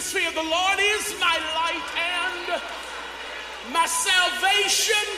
fear the Lord is my light and my salvation.